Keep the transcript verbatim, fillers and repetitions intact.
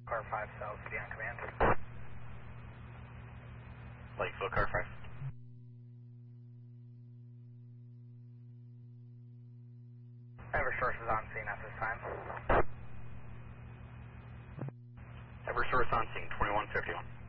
Car five South, be on command. Lakeville, car five. Eversource is on scene at this time. Eversource on scene, twenty-one fifty-one.